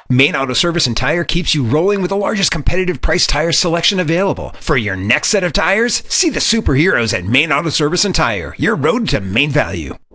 Main Auto Service and Tire keeps you rolling with the largest competitive price tire selection available. For your next set of tires, see the superheroes at Main Auto Service and Tire, your road to main value.